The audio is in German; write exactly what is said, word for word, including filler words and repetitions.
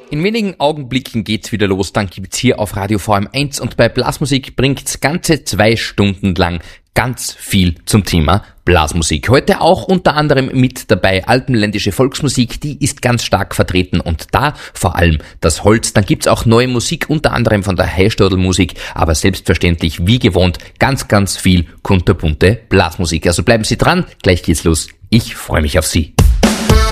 In wenigen Augenblicken geht's wieder los, dann gibt's hier auf Radio V M eins und bei Blasmusik bringt's ganze zwei Stunden lang ganz viel zum Thema Blasmusik. Heute auch unter anderem mit dabei alpenländische Volksmusik, die ist ganz stark vertreten und da vor allem das Holz. Dann gibt's auch neue Musik, unter anderem von der Heistödl-Musik, aber selbstverständlich wie gewohnt ganz, ganz viel kunterbunte Blasmusik. Also bleiben Sie dran, gleich geht's los. Ich freue mich auf Sie.